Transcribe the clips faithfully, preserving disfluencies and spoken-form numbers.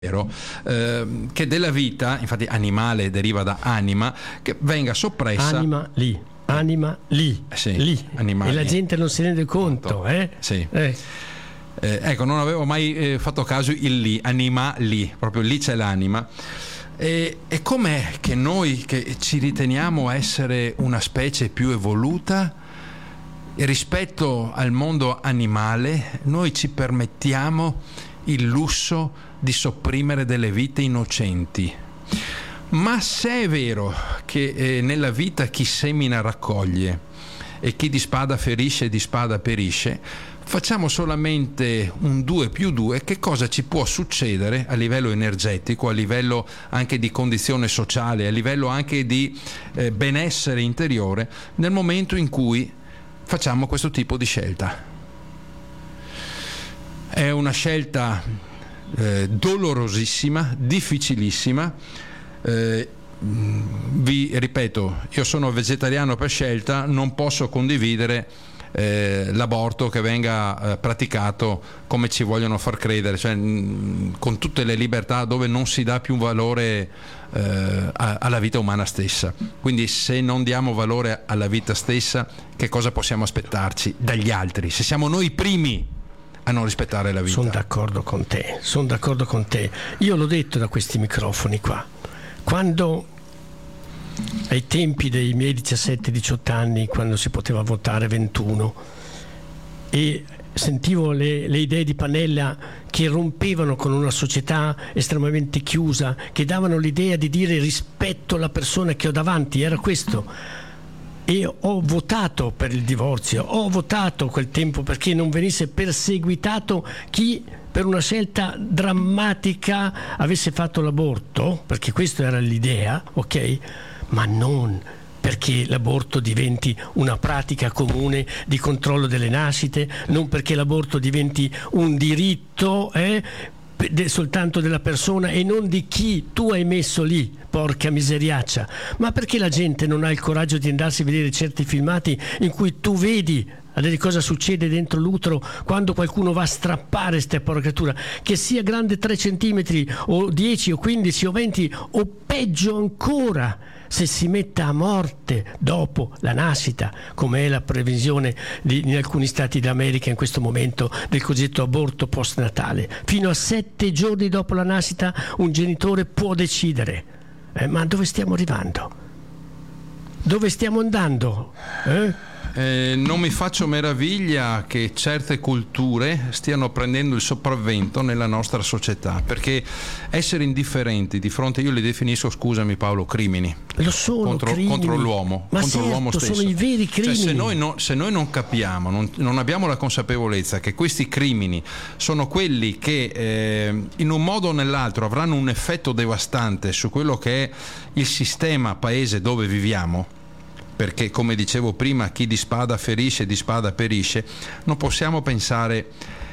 Eh, che della vita, infatti animale deriva da anima, che venga soppressa. Anima lì, anima lì, eh sì, lì. Animali. E la gente non si rende conto, eh? Sì. Eh. Eh, ecco, non avevo mai eh, fatto caso il lì, anima lì, proprio lì c'è l'anima. E, e com'è che noi che ci riteniamo essere una specie più evoluta, e rispetto al mondo animale, noi ci permettiamo il lusso di sopprimere delle vite innocenti? Ma se è vero che eh, nella vita chi semina raccoglie e chi di spada ferisce di spada perisce, facciamo solamente un due più due, che cosa ci può succedere a livello energetico, a livello anche di condizione sociale, a livello anche di eh, benessere interiore, nel momento in cui facciamo questo tipo di scelta? È una scelta eh, dolorosissima, difficilissima. Eh, vi ripeto, io sono vegetariano per scelta, non posso condividere eh, l'aborto che venga eh, praticato come ci vogliono far credere, cioè mh, con tutte le libertà, dove non si dà più valore eh, a, alla vita umana stessa. Quindi se non diamo valore alla vita stessa, che cosa possiamo aspettarci dagli altri, se siamo noi i primi a non rispettare la vita? Sono d'accordo con te, sono d'accordo con te. Io l'ho detto da questi microfoni qua, quando ai tempi dei miei diciassette diciotto anni, quando si poteva votare ventuno, e sentivo le, le idee di Pannella che rompevano con una società estremamente chiusa, che davano l'idea di dire rispetto alla persona che ho davanti, era questo. E ho votato per il divorzio, ho votato quel tempo perché non venisse perseguitato chi per una scelta drammatica avesse fatto l'aborto, perché questa era l'idea, ok? Ma non perché l'aborto diventi una pratica comune di controllo delle nascite, non perché l'aborto diventi un diritto eh, soltanto della persona e non di chi tu hai messo lì, porca miseriaccia, ma perché la gente non ha il coraggio di andarsi a vedere certi filmati in cui tu vedi a vedere cosa succede dentro l'utero quando qualcuno va a strappare sta porca creatura, che sia grande tre centimetri o dieci o quindici o venti, o peggio ancora se si metta a morte dopo la nascita, come è la previsione di, in alcuni stati d'America in questo momento, del cosiddetto aborto postnatale. Fino a sette giorni dopo la nascita un genitore può decidere. Eh, ma dove stiamo arrivando? Dove stiamo andando? Eh? Eh, non mi faccio meraviglia che certe culture stiano prendendo il sopravvento nella nostra società, perché essere indifferenti di fronte, io li definisco, scusami Paolo, crimini. Lo sono contro, crimini. contro l'uomo, ma contro certo, l'uomo stesso. Sono i veri crimini. Cioè, se, noi no, se noi non capiamo, non, non abbiamo la consapevolezza che questi crimini sono quelli che eh, in un modo o nell'altro avranno un effetto devastante su quello che è il sistema paese dove viviamo, perché come dicevo prima, chi di spada ferisce di spada perisce, non possiamo pensare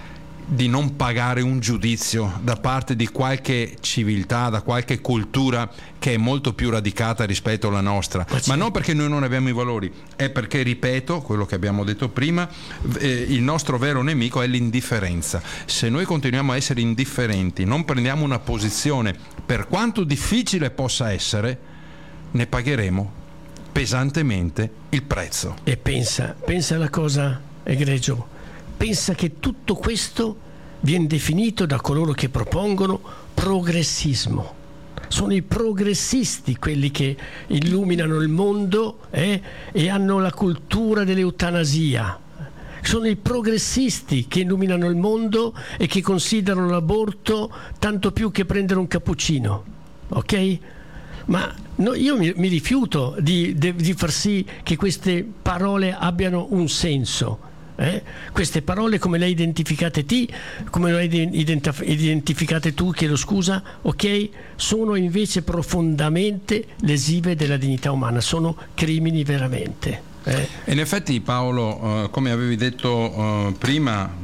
di non pagare un giudizio da parte di qualche civiltà, da qualche cultura che è molto più radicata rispetto alla nostra, ma, ma non perché noi non abbiamo i valori, è perché, ripeto quello che abbiamo detto prima, eh, il nostro vero nemico è l'indifferenza. Se noi continuiamo a essere indifferenti, non prendiamo una posizione, per quanto difficile possa essere, ne pagheremo pesantemente il prezzo. E pensa, pensa alla cosa, egregio, pensa che tutto questo viene definito da coloro che propongono progressismo. Sono i progressisti quelli che illuminano il mondo eh, e hanno la cultura dell'eutanasia. Sono i progressisti che illuminano il mondo e che considerano l'aborto tanto più che prendere un cappuccino, ok? Ma no, io mi, mi rifiuto di, di, di far sì che queste parole abbiano un senso. Eh? Queste parole, come le hai identificate te, come le hai identif- identificate tu, chiedo scusa, ok? Sono invece profondamente lesive della dignità umana, sono crimini veramente. Eh? In effetti, Paolo, uh, come avevi detto uh, prima,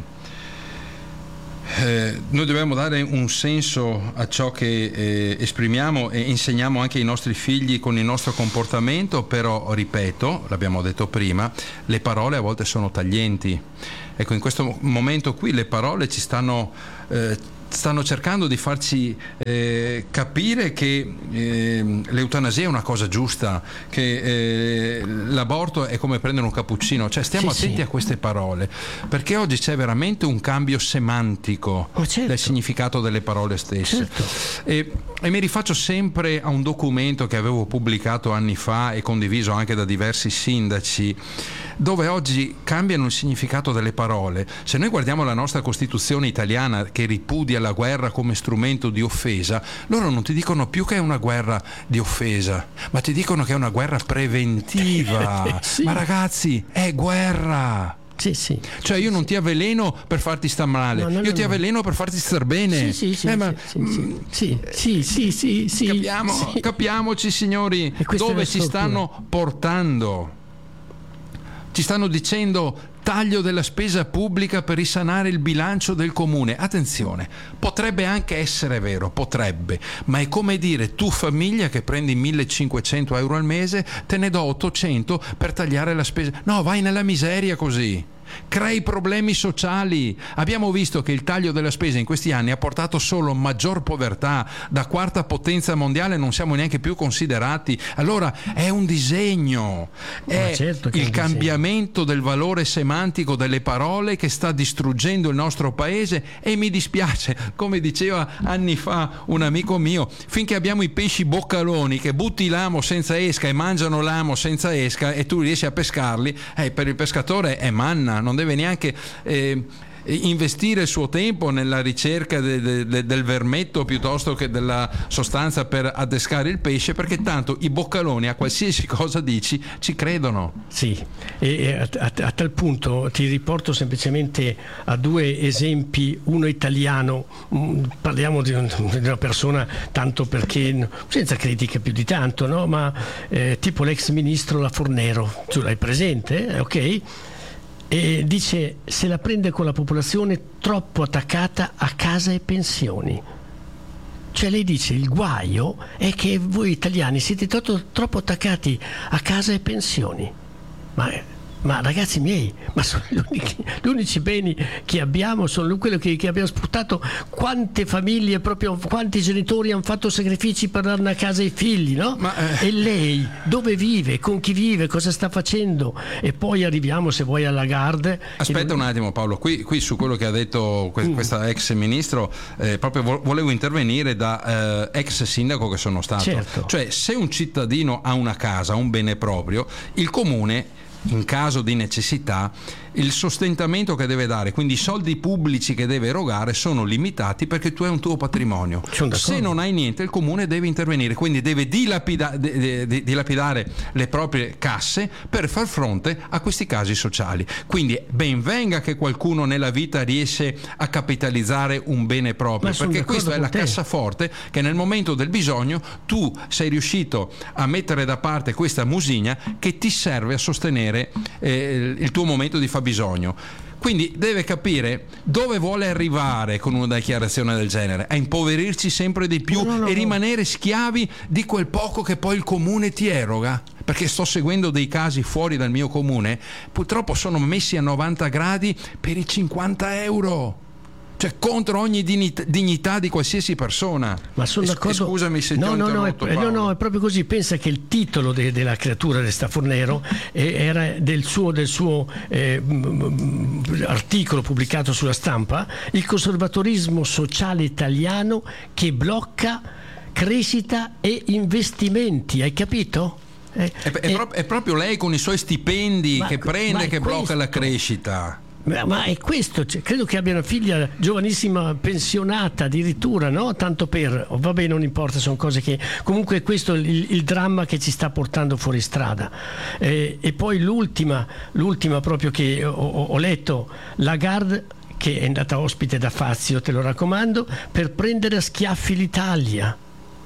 Eh, noi dobbiamo dare un senso a ciò che eh, esprimiamo e insegniamo anche ai nostri figli con il nostro comportamento, però ripeto, l'abbiamo detto prima, le parole a volte sono taglienti. Ecco, in questo momento qui le parole ci stanno eh, stanno cercando di farci eh, capire che eh, l'eutanasia è una cosa giusta, che eh, l'aborto è come prendere un cappuccino, cioè stiamo sì, attenti sì. a queste parole, perché oggi c'è veramente un cambio semantico oh, certo. del significato delle parole stesse. Certo. E, e mi rifaccio sempre a un documento che avevo pubblicato anni fa e condiviso anche da diversi sindaci, dove oggi cambiano il significato delle parole. Se noi guardiamo la nostra Costituzione italiana, che ripudia la guerra come strumento di offesa, loro non ti dicono più che è una guerra di offesa, ma ti dicono che è una guerra preventiva. Sì. Ma ragazzi, è guerra. Sì, sì. Cioè io non ti avveleno per farti star male, no, no, io no, ti no. avveleno per farti star bene. Sì, sì, sì, eh, ma, sì, sì, sì, sì, sì, sì, capiamo, sì. capiamoci, signori, dove ci stanno portando. Ci stanno dicendo taglio della spesa pubblica per risanare il bilancio del comune. Attenzione, potrebbe anche essere vero, potrebbe, ma è come dire tu famiglia che prendi millecinquecento euro al mese, te ne do ottocento per tagliare la spesa. No, vai nella miseria così. Crei problemi sociali. Abbiamo visto che il taglio della spesa in questi anni ha portato solo maggior povertà. Da quarta potenza mondiale non siamo neanche più considerati. Allora è un disegno, è certo che il è un cambiamento disegno del valore semantico delle parole che sta distruggendo il nostro paese. E mi dispiace, come diceva anni fa un amico mio, finché abbiamo i pesci boccaloni che butti l'amo senza esca e mangiano l'amo senza esca e tu riesci a pescarli, eh, per il pescatore è manna, non deve neanche eh, investire il suo tempo nella ricerca de, de, de, del vermetto piuttosto che della sostanza per adescare il pesce, perché tanto i boccaloni a qualsiasi cosa dici ci credono. Sì, e a, a, a tal punto ti riporto semplicemente a due esempi, uno italiano, parliamo di, un, di una persona tanto perché senza critica più di tanto, no? Ma eh, tipo l'ex ministro La Fornero, tu l'hai presente? Eh, ok? E dice se la prende con la popolazione troppo attaccata a casa e pensioni. Cioè lei dice il guaio è che voi italiani siete troppo, troppo attaccati a casa e pensioni. Ma, ma ragazzi miei, ma sono gli unici, gli unici beni che abbiamo, sono quello che, che abbiamo sfruttato. Quante famiglie, proprio quanti genitori hanno fatto sacrifici per dare una casa ai figli, no? Ma, eh... E lei dove vive, con chi vive, cosa sta facendo? E poi arriviamo, se vuoi, alla Lagarde. Aspetta che... un attimo Paolo, qui, qui su quello che ha detto que- mm. questa ex ministro, eh, proprio vo- volevo intervenire da eh, ex sindaco che sono stato. Certo. Cioè se un cittadino ha una casa, un bene proprio, il comune in caso di necessità il sostentamento che deve dare, quindi i soldi pubblici che deve erogare sono limitati perché tu hai un tuo patrimonio. Se non hai niente il comune deve intervenire, quindi deve dilapida- de- de- dilapidare le proprie casse per far fronte a questi casi sociali. Quindi ben venga che qualcuno nella vita riesce a capitalizzare un bene proprio, perché questa è la te. cassaforte che nel momento del bisogno tu sei riuscito a mettere da parte questa musigna che ti serve a sostenere eh, il tuo momento di fabbisogno. Quindi deve capire dove vuole arrivare con una dichiarazione del genere, a impoverirci sempre di più no, no, e rimanere schiavi di quel poco che poi il comune ti eroga. Perché sto seguendo dei casi fuori dal mio comune, purtroppo sono messi a novanta gradi per i cinquanta euro. Cioè contro ogni dignità di qualsiasi persona. Ma sono d'accordo. Scusami se no, ti ho no, no, interrotto, è, no, no, è proprio così. Pensa che il titolo de, della creatura di sta Fornero eh, era del suo, del suo eh, articolo pubblicato sulla Stampa, il conservatorismo sociale italiano che blocca crescita e investimenti. Hai capito? Eh, è, è, eh, pro- è proprio lei con i suoi stipendi ma, che prende che questo, blocca la crescita. Ma è questo, cioè, credo che abbia una figlia giovanissima pensionata addirittura, no? Tanto per, oh, vabbè, non importa, sono cose che comunque questo è il, il dramma che ci sta portando fuori strada. Eh, e poi l'ultima, l'ultima proprio che ho, ho letto, Lagarde che è andata ospite da Fazio, te lo raccomando, per prendere a schiaffi l'Italia.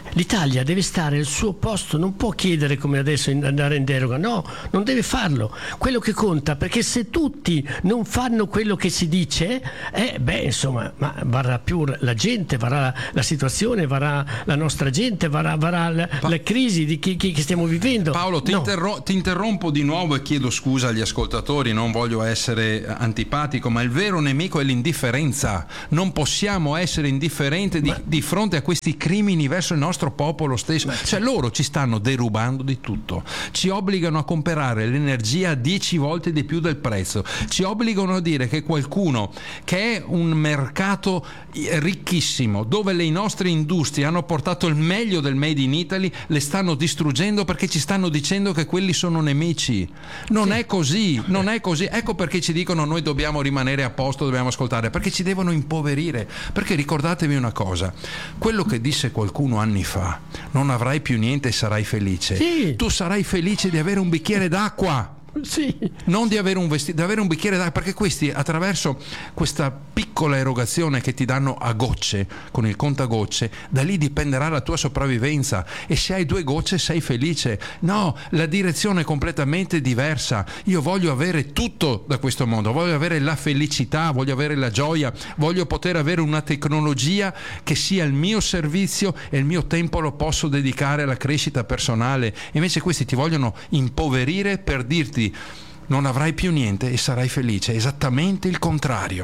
L'Italia deve stare al suo posto, non può chiedere come adesso andare in deroga, no, non deve farlo. Quello che conta, perché se tutti non fanno quello che si dice, eh, beh, insomma, ma varrà più la gente, varrà la situazione, varrà la nostra gente, varrà, varrà la, pa- la crisi di chi, chi, che stiamo vivendo. Paolo, ti, no. interro- ti interrompo di nuovo e chiedo scusa agli ascoltatori, non voglio essere antipatico, ma il vero nemico è l'indifferenza. Non possiamo essere indifferenti di, ma... di fronte a questi crimini verso il nostro popolo stesso. Beh, cioè loro ci stanno derubando di tutto, ci obbligano a comprare l'energia dieci volte di più del prezzo, ci obbligano a dire che qualcuno che è un mercato ricchissimo, dove le nostre industrie hanno portato il meglio del made in Italy, le stanno distruggendo perché ci stanno dicendo che quelli sono nemici. Non sì. è così, non è così. Ecco perché ci dicono noi dobbiamo rimanere a posto, dobbiamo ascoltare, perché ci devono impoverire. Perché ricordatevi una cosa, quello che disse qualcuno anni fa, non avrai più niente e sarai felice. Sì. Tu sarai felice di avere un bicchiere d'acqua. Sì. Non di avere un vestito, di avere un bicchiere d'acqua, perché questi attraverso questa piccola erogazione che ti danno a gocce con il contagocce, da lì dipenderà la tua sopravvivenza, e se hai due gocce sei felice. No, la direzione è completamente diversa. Io voglio avere tutto da questo mondo, voglio avere la felicità, voglio avere la gioia, voglio poter avere una tecnologia che sia il mio servizio e il mio tempo lo posso dedicare alla crescita personale. Invece questi ti vogliono impoverire per dirti non avrai più niente e sarai felice, esattamente il contrario.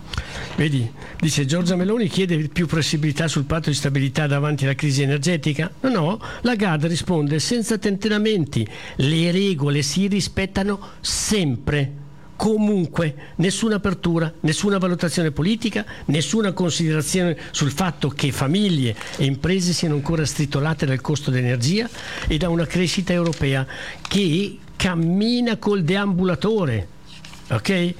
Vedi, dice Giorgia Meloni chiede più flessibilità sul patto di stabilità davanti alla crisi energetica. No, no, Lagarde risponde senza tentennamenti, le regole si rispettano sempre, comunque, nessuna apertura, nessuna valutazione politica, nessuna considerazione sul fatto che famiglie e imprese siano ancora stritolate dal costo dell'energia e da una crescita europea che cammina col deambulatore, ok?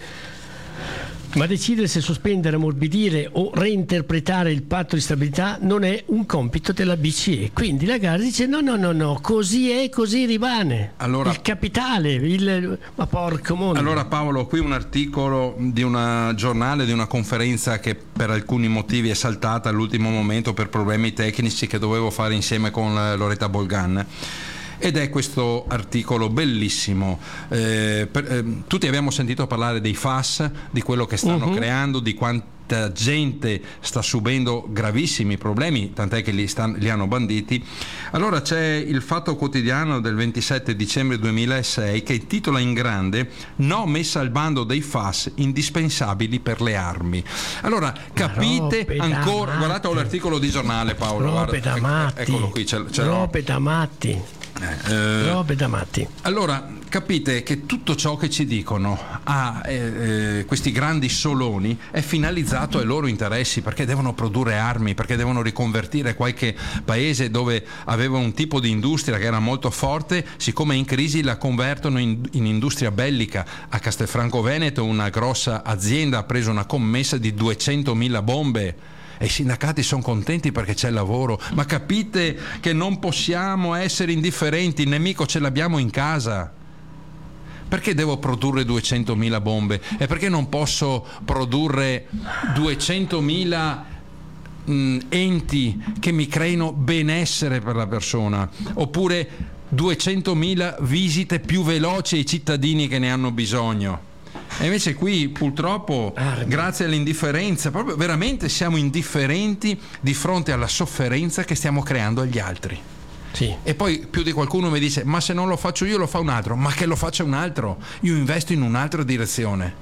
Ma decidere se sospendere, ammorbidire o reinterpretare il patto di stabilità non è un compito della B C E. Quindi Lagarde dice no, no, no, no, così è, così rimane. Allora, il capitale, il... ma porco mondo. Allora Paolo, qui un articolo di un giornale, di una conferenza che per alcuni motivi è saltata all'ultimo momento per problemi tecnici che dovevo fare insieme con Loretta Bolgan. Ed è questo articolo bellissimo. Eh, per, eh, tutti abbiamo sentito parlare dei F A S, di quello che stanno uh-huh. creando, di quanta gente sta subendo gravissimi problemi, tant'è che li, stan, li hanno banditi. Allora c'è il Fatto Quotidiano del ventisette dicembre duemilasei che titola in grande: no messa al bando dei F A S indispensabili per le armi. Allora capite robe ancora, guardate ho l'articolo di giornale, Paolo, robe guarda, da matti, eccolo qui, c'è, c'è robe da matti. Eh, robe da matti. Allora capite che tutto ciò che ci dicono a eh, eh, questi grandi soloni è finalizzato ai loro interessi, perché devono produrre armi, perché devono riconvertire qualche paese dove aveva un tipo di industria che era molto forte, siccome è in crisi la convertono in, in industria bellica. A Castelfranco Veneto una grossa azienda ha preso una commessa di duecentomila bombe e i sindacati sono contenti perché c'è lavoro. Ma capite che non possiamo essere indifferenti, il nemico ce l'abbiamo in casa. Perché devo produrre duecentomila bombe? E perché non posso produrre duecentomila mh, enti che mi creino benessere per la persona? Oppure duecentomila visite più veloci ai cittadini che ne hanno bisogno? E invece qui purtroppo, grazie all'indifferenza, proprio veramente siamo indifferenti di fronte alla sofferenza che stiamo creando agli altri. Sì. E poi più di qualcuno mi dice: ma se non lo faccio io lo fa un altro. Ma che lo faccia un altro, io investo in un'altra direzione.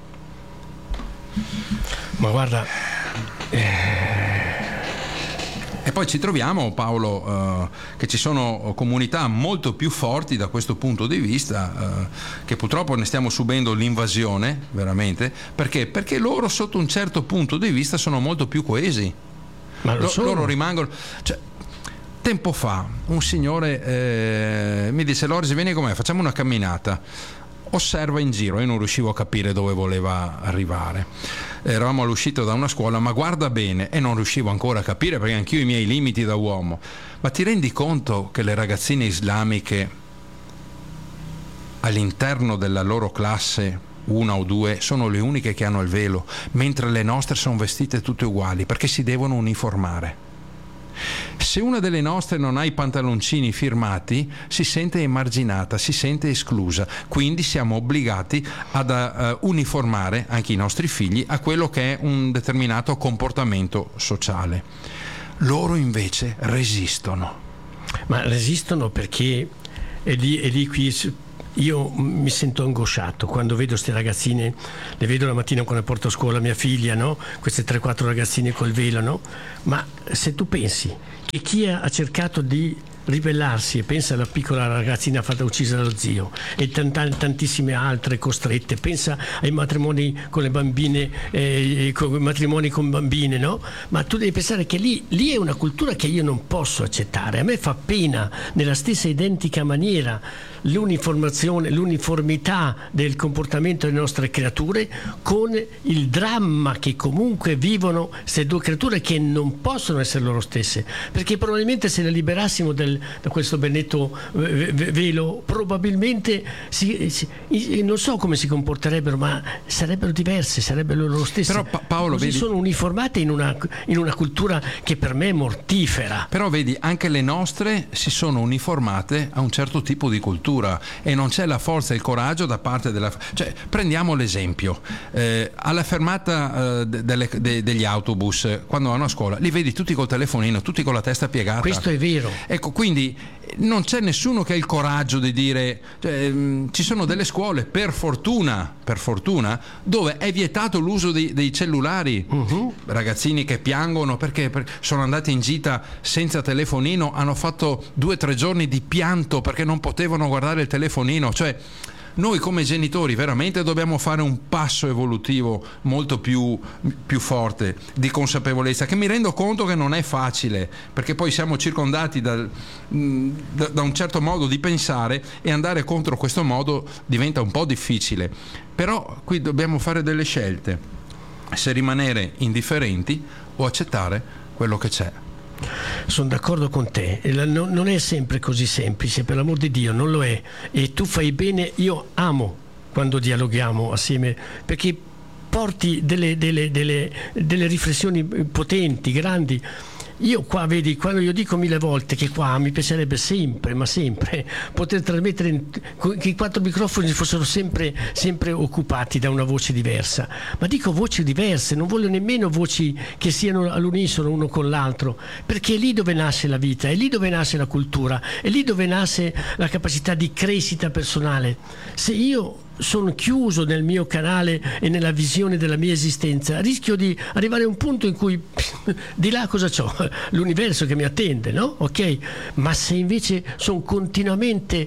Ma guarda, eh... e poi ci troviamo, Paolo, uh, che ci sono comunità molto più forti da questo punto di vista, uh, che purtroppo ne stiamo subendo l'invasione, veramente. Perché? Perché loro sotto un certo punto di vista sono molto più coesi. Ma lo L- sono. Loro rimangono... Cioè, tempo fa un signore eh, mi disse: Lorsi, vieni con me, facciamo una camminata, osserva in giro. Io non riuscivo a capire dove voleva arrivare, eravamo all'uscita da una scuola, ma guarda bene, e non riuscivo ancora a capire perché anch'io ho i miei limiti da uomo. Ma ti rendi conto che le ragazzine islamiche all'interno della loro classe, una o due, sono le uniche che hanno il velo, mentre le nostre sono vestite tutte uguali perché si devono uniformare? se una delle nostre non ha i pantaloncini firmati, si sente emarginata, si sente esclusa, quindi siamo obbligati ad uh, uniformare anche i nostri figli a quello che è un determinato comportamento sociale. Loro invece resistono. Ma resistono perché è lì, è lì qui io mi sento angosciato quando vedo queste ragazzine, le vedo la mattina quando porto a scuola mia figlia, no? Queste tre quattro ragazzine col velo, no? Ma se tu pensi che chi ha cercato di ribellarsi, e pensa alla piccola ragazzina fatta uccisa dallo zio e tant- tantissime altre costrette, pensa ai matrimoni con le bambine, eh, con matrimoni con bambine, no? Ma tu devi pensare che lì, lì è una cultura che io non posso accettare. A me fa pena nella stessa identica maniera l'uniformazione, l'uniformità del comportamento delle nostre creature con il dramma che comunque vivono queste due creature che non possono essere loro stesse, perché probabilmente se le liberassimo del, da questo benedetto velo probabilmente si, si, non so come si comporterebbero, ma sarebbero diverse, sarebbero loro stesse. Però pa- Paolo, così vedi, sono uniformate in una, in una cultura che per me è mortifera. Però vedi, anche le nostre si sono uniformate a un certo tipo di cultura e non c'è la forza e il coraggio da parte della... Cioè, prendiamo l'esempio, eh, alla fermata eh, delle, de, degli autobus, quando vanno a scuola, li vedi tutti col telefonino, tutti con la testa piegata. Questo è vero. Ecco, quindi non c'è nessuno che ha il coraggio di dire, cioè, mh, ci sono delle scuole, per fortuna, per fortuna, dove è vietato l'uso dei, dei cellulari. Uh-huh. Ragazzini che piangono perché, perché sono andati in gita senza telefonino, hanno fatto due o tre giorni di pianto perché non potevano guardare il telefonino. Cioè, noi come genitori veramente dobbiamo fare un passo evolutivo molto più, più forte di consapevolezza, che mi rendo conto che non è facile, perché poi siamo circondati dal, da, da un certo modo di pensare, e andare contro questo modo diventa un po' difficile. Però qui dobbiamo fare delle scelte, se rimanere indifferenti o accettare quello che c'è. Sono d'accordo con te, non è sempre così semplice, per l'amor di Dio, non lo è, e tu fai bene. Io amo quando dialoghiamo assieme, perché porti delle, delle, delle, delle riflessioni potenti, grandi. Io qua, vedi, quando io dico mille volte che qua mi piacerebbe sempre, ma sempre, poter trasmettere in, che i quattro microfoni fossero sempre, sempre occupati da una voce diversa. Ma dico voci diverse, non voglio nemmeno voci che siano all'unisono uno con l'altro, perché è lì dove nasce la vita, è lì dove nasce la cultura, è lì dove nasce la capacità di crescita personale. Se io sono chiuso nel mio canale e nella visione della mia esistenza, rischio di arrivare a un punto in cui di là cosa c'ho? L'universo che mi attende, no? Ok? Ma se invece sono continuamente,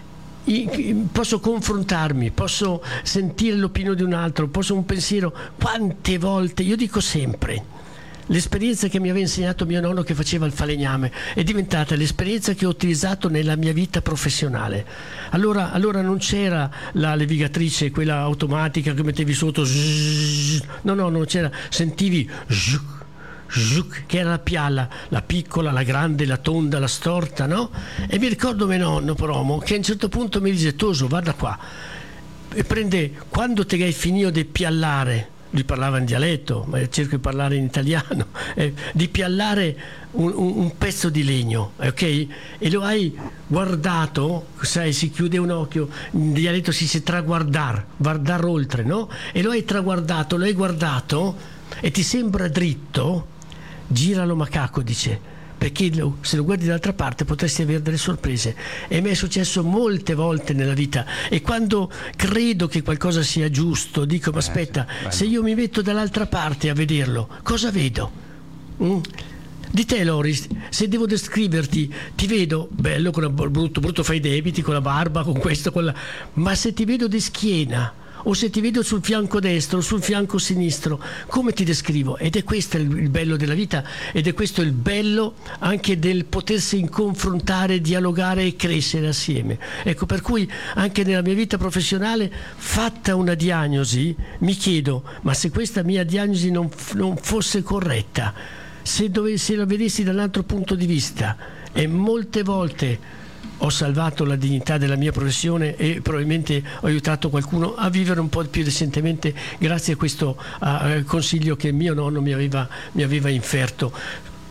posso confrontarmi, posso sentire l'opinione di un altro, posso un pensiero, quante volte, io dico sempre, l'esperienza che mi aveva insegnato mio nonno che faceva il falegname è diventata l'esperienza che ho utilizzato nella mia vita professionale. Allora, allora non c'era la levigatrice, quella automatica che mettevi sotto, zzz, no, no, non c'era, sentivi zzz, zzz, che era la pialla, la piccola, la grande, la tonda, la storta, no? E mi ricordo mio nonno Promo che a un certo punto mi dice: Toso, guarda qua, e prende, quando te hai finito di piallare, lui parlava in dialetto, ma cerco di parlare in italiano, eh, di piallare un, un, un pezzo di legno, ok? E lo hai guardato, sai, si chiude un occhio, in dialetto si dice traguardar, guardar oltre, no? E lo hai traguardato, lo hai guardato e ti sembra dritto, giralo macaco, dice, perché se lo guardi dall'altra parte potresti avere delle sorprese. E a me è successo molte volte nella vita, e quando credo che qualcosa sia giusto dico: ma aspetta, se io mi metto dall'altra parte a vederlo, cosa vedo? Mm? Di te, Loris, se devo descriverti, ti vedo bello, con la, brutto, brutto fai i debiti, con la barba, con questo, con la... ma se ti vedo di schiena, o se ti vedo sul fianco destro o sul fianco sinistro, come ti descrivo? Ed è questo il bello della vita, ed è questo il bello anche del potersi confrontare, dialogare e crescere assieme. Ecco, per cui anche nella mia vita professionale, fatta una diagnosi, mi chiedo: ma se questa mia diagnosi non, non fosse corretta, se, dove, se la vedessi dall'altro punto di vista, e molte volte ho salvato la dignità della mia professione e probabilmente ho aiutato qualcuno a vivere un po' più decentemente grazie a questo uh, consiglio che mio nonno mi aveva, mi aveva inferto.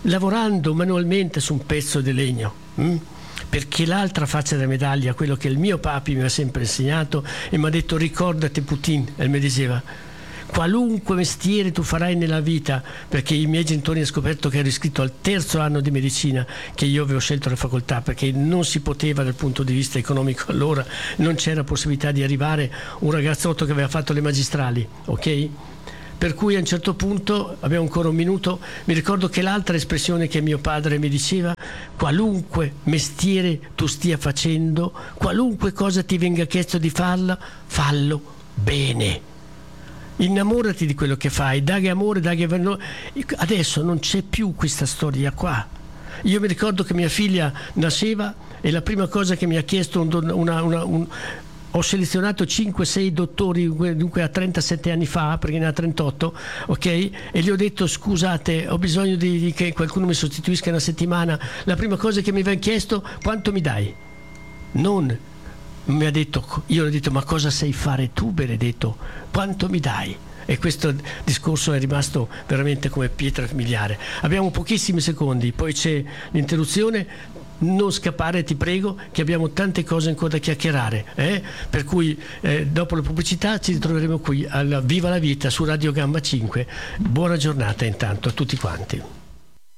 lavorando manualmente su un pezzo di legno. Hm? Perché l'altra faccia della medaglia, quello che il mio papi mi ha sempre insegnato e mi ha detto: ricordati Putin, e mi diceva: qualunque mestiere tu farai nella vita, perché i miei genitori hanno scoperto che ero iscritto al terzo anno di medicina, che io avevo scelto la facoltà perché non si poteva dal punto di vista economico, allora non c'era possibilità di arrivare un ragazzotto che aveva fatto le magistrali, ok? Per cui a un certo punto, abbiamo ancora un minuto, mi ricordo che l'altra espressione che mio padre mi diceva: qualunque mestiere tu stia facendo, qualunque cosa ti venga chiesto di farla, fallo bene. Innamorati di quello che fai, dagli amore, dagli... Adesso non c'è più questa storia qua. Io mi ricordo che mia figlia nasceva e la prima cosa che mi ha chiesto un, una, una, un, ho selezionato cinque sei dottori, dunque a trentasette anni fa, perché ne ha trentotto, ok? E gli ho detto: scusate, ho bisogno di, di che qualcuno mi sostituisca una settimana. La prima cosa che mi aveva chiesto: quanto mi dai? Non mi ha detto, io gli ho detto: ma cosa sai fare tu, benedetto? Quanto mi dai? E questo discorso è rimasto veramente come pietra miliare. Abbiamo pochissimi secondi, poi c'è l'interruzione. Non scappare, ti prego, che abbiamo tante cose ancora da chiacchierare, eh? Per cui eh, dopo la pubblicità ci ritroveremo qui alla Viva la Vita su Radio Gamba cinque. Buona giornata intanto a tutti quanti.